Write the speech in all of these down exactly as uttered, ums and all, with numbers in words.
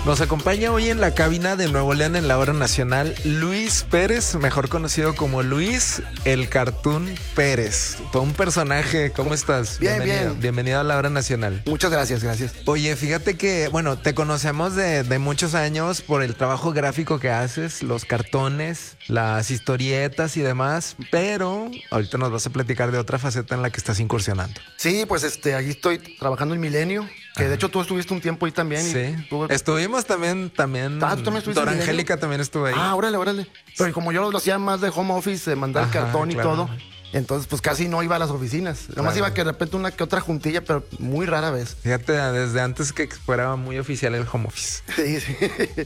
Nos acompaña hoy en la cabina de Nuevo León en la hora nacional Luis Pérez, mejor conocido como Luis el Cartoon Pérez. Todo un personaje. ¿Cómo estás? Bien, Bienvenido. bien. Bienvenido a la hora nacional. Muchas gracias, gracias. Oye, fíjate que, bueno, te conocemos de, de muchos años por el trabajo gráfico que haces, los cartones, las historietas y demás, pero ahorita nos vas a platicar de otra faceta en la que estás incursionando. Sí, pues este, ahí estoy trabajando en Milenio, que Ajá. de hecho tú estuviste un tiempo ahí también. Sí. Y tú- Estuvimos también, también. Ah, ¿tú también estuviste Dora en Milenio? Angélica también estuvo ahí. Ah, órale, órale. Pero como yo lo hacía más de home office, de mandar Ajá, cartón y claro. todo, entonces pues casi no iba a las oficinas. Nomás Claro. iba que de repente una que otra juntilla, pero muy rara vez. Fíjate, desde antes que fuera muy oficial el home office. Sí, sí.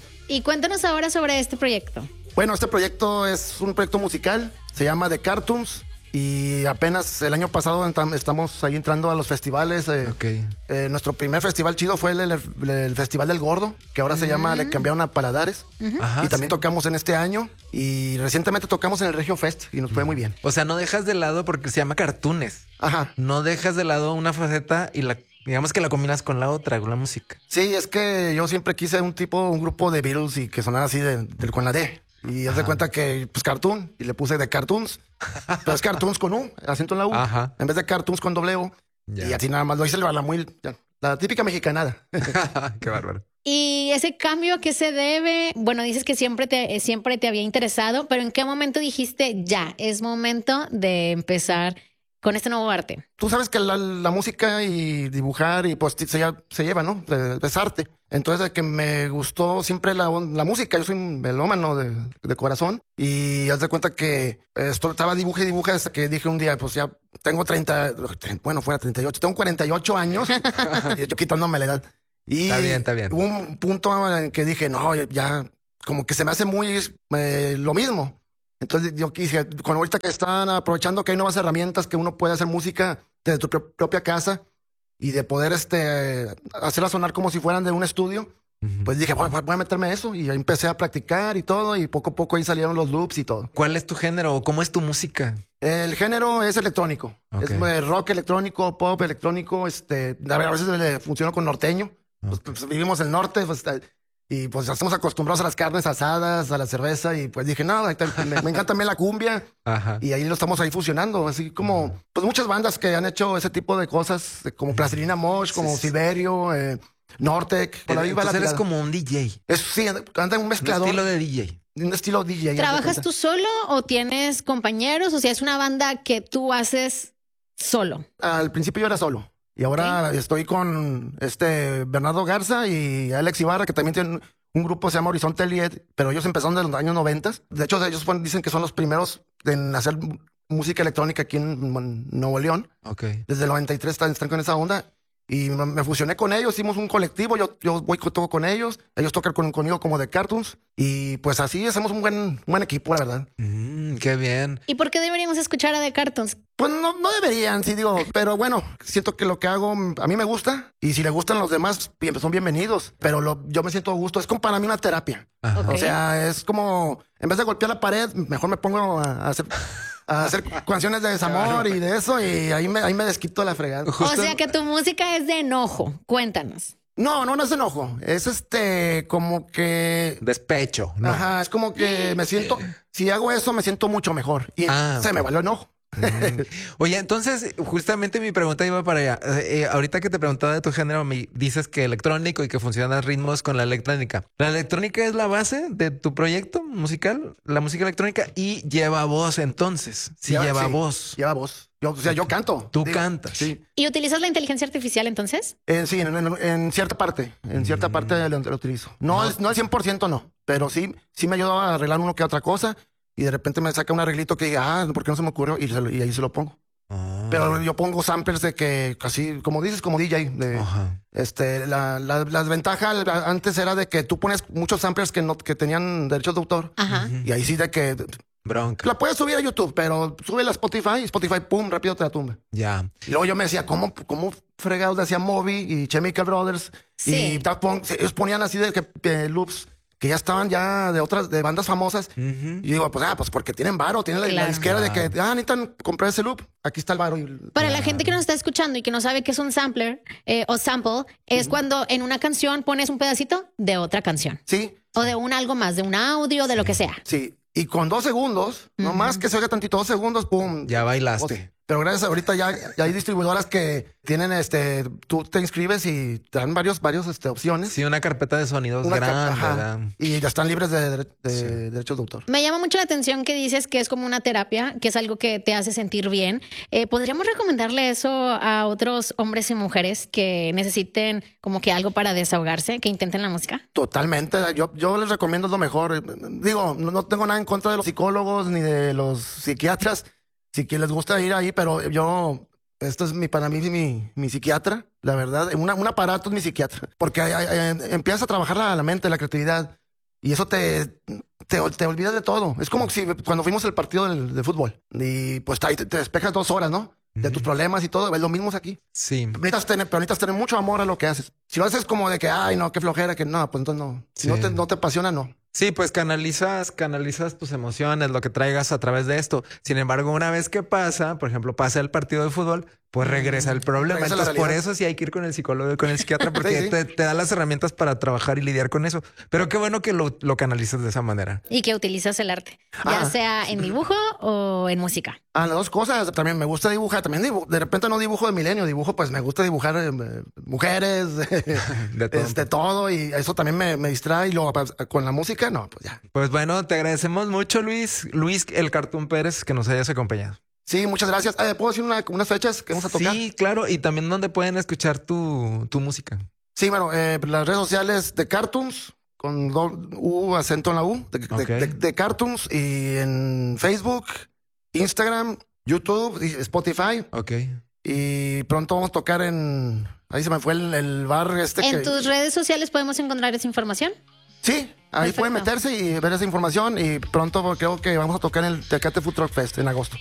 Y cuéntanos ahora sobre este proyecto. Bueno, este proyecto es un proyecto musical, se llama The Cartoons. Y apenas el año pasado entam- estamos ahí entrando a los festivales. eh, Ok. eh, nuestro primer festival chido fue el, el- el Festival del Gordo, que ahora se llama Le Cambiaron a Paladares. Ajá, y también sí. tocamos en este año. Y recientemente tocamos en el Regio Fest y nos fue muy bien. O sea, no dejas de lado porque se llama cartoons. Ajá. No dejas de lado una faceta y la, digamos que la combinas con la otra, con la música. Sí, es que yo siempre quise un tipo, un grupo de Beatles y que sonara así de, de- con la D. Y haz de cuenta que, pues, cartoon, y le puse de cartoons. Pero es cartoons con U, acento en la U. Ajá. En vez de cartoons con doble U. Ya. Y así nada más lo hice la, la muy, ya, la típica mexicanada. Qué bárbaro. ¿Y ese cambio a qué se debe? Bueno, dices que siempre te, eh, siempre te había interesado, pero ¿en qué momento dijiste ya, es momento de empezar con este nuevo arte? Tú sabes que la, la música y dibujar y pues se, lle- se lleva, ¿no? De- Es arte. Entonces, de que me gustó siempre la, la música. Yo soy un melómano de, de corazón. Y haz de cuenta que esto, estaba dibuje y dibuje hasta que dije un día, pues ya tengo treinta, bueno, fuera treinta y ocho, tengo cuarenta y ocho años. Y yo quitándome la edad. Y Está bien, está bien. hubo un punto en que dije, no, ya como que se me hace muy eh, lo mismo. Entonces yo quise, con ahorita que están aprovechando que hay nuevas herramientas que uno puede hacer música desde tu pro- propia casa y de poder este, hacerla sonar como si fueran de un estudio, Ujú. pues dije, voy, voy a meterme a eso. Y ahí empecé a practicar y todo, y poco a poco ahí salieron los loops y todo. ¿Cuál es tu género o cómo es tu música? El género es electrónico. Ok. Es eh, rock electrónico, pop electrónico. Este, a ver, a veces le funciona con norteño. Pues, pues, vivimos en el norte, pues, eh, y pues estamos acostumbrados a las carnes asadas, a la cerveza. Y pues dije, no, ahí te- me, me encanta también la cumbia. Ajá. Y ahí lo estamos ahí fusionando. Así como, pues muchas bandas que han hecho ese tipo de cosas, eh, como Plastilina Mosh, como Sí, sí. Siberio, eh, Nortec. Por ahí va la Entonces eres tirada. como un D J. Es, sí, anda un Un mezclador. estilo de D J. Un estilo D J. haz de ¿Trabajas cuenta. tú solo o tienes compañeros? O sea, es una banda que tú haces solo. Al principio yo era solo. Y ahora estoy con este Bernardo Garza y Alex Ibarra, que también tienen un grupo que se llama Horizonte Lied, pero ellos empezaron en los años noventa. De hecho, ellos fueron- dicen que son los primeros en hacer m- música electrónica aquí en, en Nuevo León. Ok. Desde el noventa y tres están, están con esa onda. Y me, me fusioné con ellos, hicimos un colectivo, yo, yo voy con todo con ellos, ellos tocan con- conmigo como de cartoons. Y pues así hacemos un buen, un buen equipo, la verdad. Mm, qué bien. ¿Y por qué deberíamos escuchar a The Cartoons? Pues no, no deberían, sí digo, pero bueno, siento que lo que hago mm, a mí me gusta y si le gustan los demás, bien, son bienvenidos, pero lo- yo me siento a gusto, es como para mí una terapia. Ajá. Ok. O sea, es como, en vez de golpear la pared, mejor me pongo a, a hacer, a hacer canciones de desamor y de eso y ahí me, ahí me desquito la fregada. Justo- O sea, que tu música es de enojo. Cuéntanos. No, no, no es enojo, es este, como que... Despecho, ¿no? Ajá, es como que me siento, si hago eso me siento mucho mejor y Ah, se me ok. valió enojo. Mm. Oye, entonces, justamente mi pregunta iba para allá. Eh, eh, ahorita que te preguntaba de tu género, me dices que electrónico y que funcionan ritmos con la electrónica. ¿La electrónica es la base de tu proyecto musical? La música electrónica y lleva voz entonces. Sí, Lleva- lleva sí, voz. Lleva voz. Yo, o sea, yo canto. Tú cantas. Sí. ¿Y utilizas la inteligencia artificial entonces? Eh, sí, en, en- en cierta parte. En cierta Mm. parte lo, lo utilizo. No, al- no al cien por ciento no. Pero sí, sí me ayudó a arreglar uno que otra cosa. Y de repente me saca un arreglito que diga, ah, ¿por qué no se me ocurrió? Y, se lo- y ahí se lo pongo. Ah. Pero yo pongo samplers de que casi, como dices, como D J. De, Ajá. este, la, la, la desventaja antes era de que tú pones muchos samplers que, no, que tenían derechos de autor. Ajá. Y ahí sí de que Bronca. la puedes subir a YouTube, pero sube a Spotify y Spotify, pum, rápido te la tumba. Ya. Y luego yo me decía, ¿cómo, cómo fregados hacía Moby y Chemical Brothers? Sí. Y Daft Punk, ellos ponían así de que eh, loops que ya estaban ya de otras, de bandas famosas. Ujú. Y digo, pues, ah, pues porque tienen varo, tienen la, la Claro. disquera de Claro. que, ah, necesitan comprar ese loop, aquí está el varo. Y, Para la gente que nos está escuchando y que no sabe qué es un sampler eh, o sample, es cuando en una canción pones un pedacito de otra canción sí, o de un algo más, de un audio, de lo que sea. sí. Y con dos segundos, Ujú. nomás que se oiga tantito, dos segundos, pum. Ya bailaste. Pues, pero gracias, ahorita ya, ya hay distribuidoras que tienen, este, tú te inscribes y te dan varios, varios, este, opciones. Sí, una carpeta de sonidos Una ca- grande. ajá. ¿verdad? Y ya están libres de, de- de Sí. derechos de autor. Me llama mucho la atención que dices que es como una terapia, que es algo que te hace sentir bien. Eh, ¿Podríamos recomendarle eso a otros hombres y mujeres que necesiten como que algo para desahogarse, que intenten la música? Totalmente. Yo, yo les recomiendo lo mejor. Digo, no, no tengo nada en contra de los psicólogos ni de los psiquiatras. Si que les gusta ir ahí, pero yo, esto es mi, para mí, mi, mi psiquiatra, la verdad. Una- un aparato es mi psiquiatra. Porque hay- hay- hay- empiezas a trabajar la, la mente, la creatividad. Y eso te, te, te olvidas de todo. Es como si cuando fuimos al partido del- de fútbol. Y pues ahí te, te despejas dos horas, ¿no? De tus problemas y todo. Es lo mismo es aquí. Sí. Necesitas tener, pero necesitas tener mucho amor a lo que haces. Si lo haces como de que, ay, no, qué flojera, que no, pues entonces no. Si Sí. no te, no te apasiona, no. Sí, pues canalizas, canalizas tus emociones, lo que traigas a través de esto. Sin embargo, una vez que pasa, por ejemplo, pasa el partido de fútbol, pues regresa el problema. Regresa la Entonces, por realidad. eso sí hay que ir con el psicólogo y con el psiquiatra, porque Sí, sí. Te, te da las herramientas para trabajar y lidiar con eso. Pero qué bueno que lo, lo canalizas de esa manera. Y que utilizas el arte, ya Ah. sea en dibujo o en música. Ah, las dos cosas. También me gusta dibujar. También dibu- de repente no dibujo de milenio, dibujo, pues me gusta dibujar eh, mujeres, De todo. este, todo. Y eso también me, me distrae. Y luego pues, con la música, no, pues ya. Pues bueno, te agradecemos mucho, Luis. Luis, el Cartoon Pérez, que nos hayas acompañado. Sí, muchas gracias. Eh, ¿Puedo decir una- unas fechas que vamos a tocar? Sí, claro. Y también donde pueden escuchar tu, tu música. Sí, bueno, eh, las redes sociales de Cartoons, con do- U, acento en la U, de, de- Ok. de- de Cartoons, y en Facebook, Instagram, YouTube, y Spotify. Ok. Y pronto vamos a tocar en... Ahí se me fue el, el bar este ¿En que... tus redes sociales podemos encontrar esa información? Sí, ahí Perfecto. pueden meterse y ver esa información. Y pronto creo que vamos a tocar en el Tecate Food Truck Fest en agosto.